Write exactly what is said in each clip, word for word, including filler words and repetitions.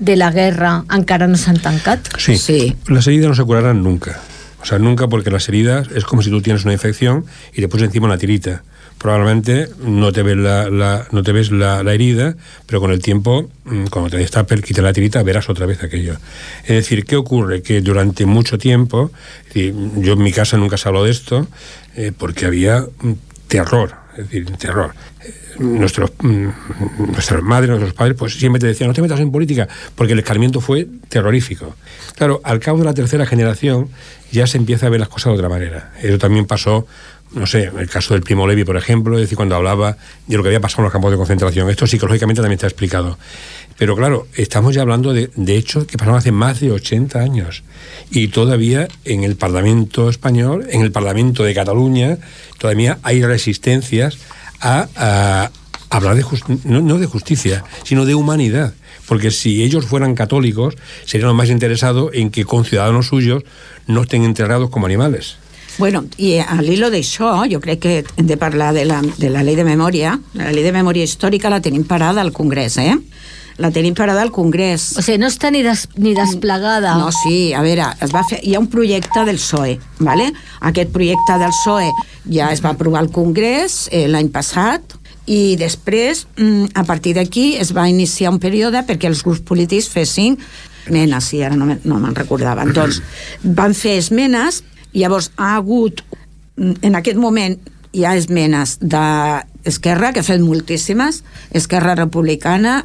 de la guerra encara no s'han tancat? Sí, sí. Las heridas no se curarán nunca. O sea, nunca, porque las heridas es como si tú tienes una infección y te pones encima una tirita. Probablemente no te ves la, la, no te ves la, la herida, pero con el tiempo, cuando te destapes, quitas la tirita, verás otra vez aquello. Es decir, ¿qué ocurre? Que durante mucho tiempo, yo en mi casa nunca se habló de esto, eh, porque había terror, es decir, terror. Nuestros, nuestras madres, nuestros padres, pues siempre te decían, no te metas en política, porque el escarmiento fue terrorífico. Claro, al cabo de la tercera generación ya se empieza a ver las cosas de otra manera. Eso también pasó, no sé, el caso del Primo Levi, por ejemplo, es decir, cuando hablaba de lo que había pasado en los campos de concentración. Esto psicológicamente también está explicado. Pero claro, estamos ya hablando de, de hechos que pasaron hace más de ochenta años. Y todavía en el Parlamento español, en el Parlamento de Cataluña, todavía hay resistencias a, a hablar de justicia, no, no de justicia, sino de humanidad. Porque si ellos fueran católicos, serían los más interesados en que con ciudadanos suyos no estén enterrados como animales. Bueno, i al hilo d'això, jo crec que hem de parlar de la, de la llei de memòria. La llei de memòria històrica la tenim parada al Congrés, eh? La tenim parada al Congrés. O sigui, no està ni, des, ni desplegada. No, sí, a veure, es va fer, hi ha un projecte del P S O E, ¿vale? Aquest projecte del P S O E ja es va aprovar al Congrés eh, l'any passat, i després, a partir d'aquí, es va iniciar un període perquè els grups polítics fessin esmenes, i ara no, me, no me'n recordava. Doncs van fer esmenes, i llavors ha hagut, en aquest moment, hi ha esmenes d'Esquerra, que ha fet moltíssimes, Esquerra Republicana,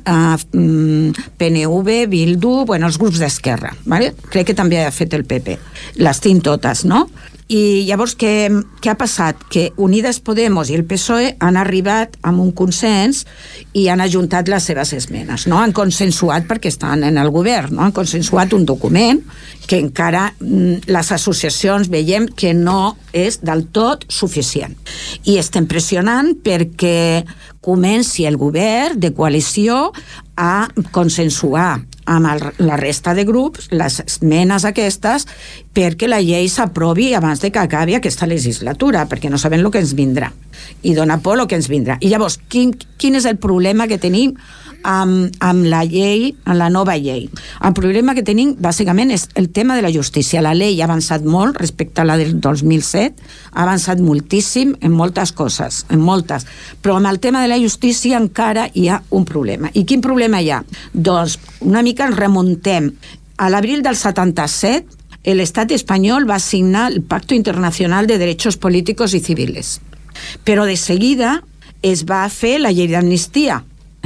P N V, Bildu, bueno, els grups d'Esquerra, ¿vale? Crec que també ha fet el P P. Les tinc totes, no? I llavors, què, què ha passat? Que Unides Podemos i el P S O E han arribat amb un consens i han ajuntat les seves esmenes, no? Han consensuat, perquè estan en el govern, no? Han consensuat un document que encara les associacions veiem que no és del tot suficient. I estem pressionant perquè comenci el govern de coalició a consensuar amb el, la resta de grups les esmenes aquestes perquè la llei s'aprovi abans de que acabi aquesta legislatura, perquè no sabem el que ens vindrà i dona por el que ens vindrà. I llavors, quin, quin és el problema que tenim amb, amb la llei, amb la nova llei? El problema que tenim bàsicament és el tema de la justícia. La llei ha avançat molt respecte a la del dos mil set, ha avançat moltíssim en moltes coses, en moltes, però amb el tema de la justícia encara hi ha un problema. I quin problema hi ha? Doncs una mica ens remuntem. A l'abril del setanta-set, l'estat espanyol va signar el Pacto Internacional de Derechos Políticos y Civiles. Però de seguida es va fer la llei d'amnistia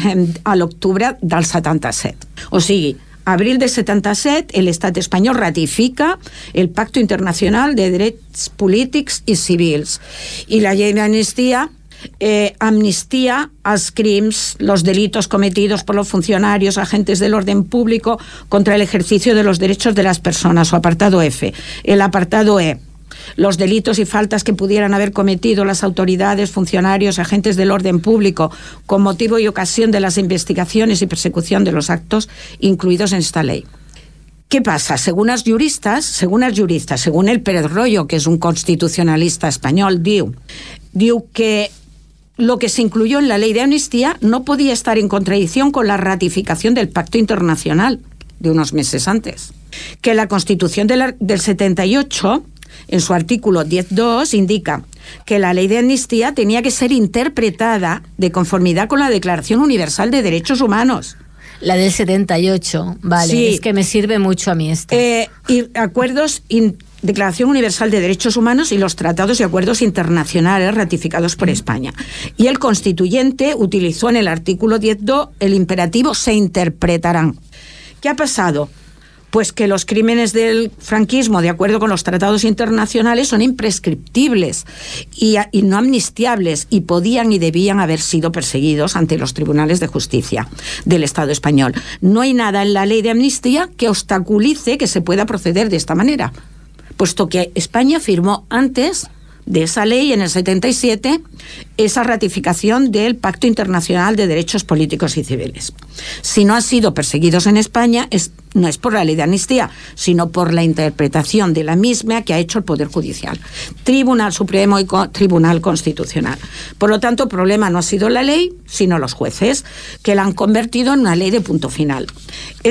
a l'octubre del setanta-set. O sigui, abril del setanta-set, l'estat espanyol ratifica el Pacto Internacional de Drets Polítics i Civils. I la llei d'amnistia Eh, amnistía als crims, los delitos cometidos por los funcionarios, agentes del orden público contra el ejercicio de los derechos de las personas, o apartado F. El apartado E, los delitos y faltas que pudieran haber cometido las autoridades, funcionarios, agentes del orden público con motivo y ocasión de las investigaciones y persecución de los actos incluidos en esta ley. ¿Qué pasa? Según els juristes, según els juristes, según el Pérez Royo, que és un constitucionalista espanyol, diu, diu que lo que se incluyó en la ley de amnistía no podía estar en contradicción con la ratificación del Pacto Internacional de unos meses antes. Que la Constitución de la, del setenta y ocho, en su artículo diez punto dos, indica que la ley de amnistía tenía que ser interpretada de conformidad con la Declaración Universal de Derechos Humanos. La del setenta y ocho, vale, sí. Es que me sirve mucho a mí esta. Eh, y acuerdos... In, Declaración Universal de Derechos Humanos y los tratados y acuerdos internacionales ratificados por España. Y el constituyente utilizó en el artículo diez punto dos el imperativo se interpretarán. ¿Qué ha pasado? Pues que los crímenes del franquismo, de acuerdo con los tratados internacionales, son imprescriptibles y, y no amnistiables, y podían y debían haber sido perseguidos ante los tribunales de justicia del Estado español. No hay nada en la ley de amnistía que obstaculice que se pueda proceder de esta manera, puesto que España firmó antes de esa ley, en el setenta y siete, esa ratificación del Pacto Internacional de Derechos Políticos y Civiles. Si no han sido perseguidos en España, es, no es por la ley de amnistía, sino por la interpretación de la misma que ha hecho el Poder Judicial, Tribunal Supremo y Tribunal Constitucional. Por lo tanto, el problema no ha sido la ley, sino los jueces, que la han convertido en una ley de punto final.